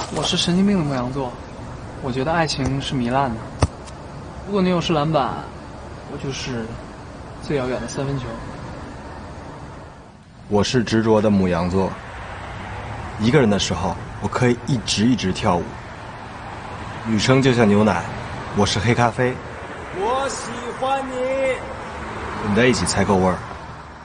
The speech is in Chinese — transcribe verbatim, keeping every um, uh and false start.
我是神经病的牧羊座，我觉得爱情是糜烂的。如果女友是篮板，我就是最遥远的三分球。 我是执着的牧羊座，一个人的时候，我可以一直一直跳舞。女生就像牛奶，我是黑咖啡。 我喜欢你， 混在一起才够味儿。